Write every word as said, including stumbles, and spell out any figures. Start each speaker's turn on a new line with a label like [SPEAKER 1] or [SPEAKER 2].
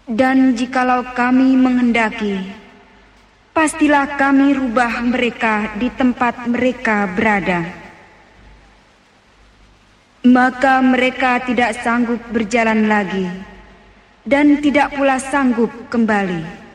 [SPEAKER 1] Dan jikalau kami menghendaki, pastilah kami rubah mereka di tempat mereka berada. Maka mereka tidak sanggup berjalan lagi, dan tidak pula sanggup kembali.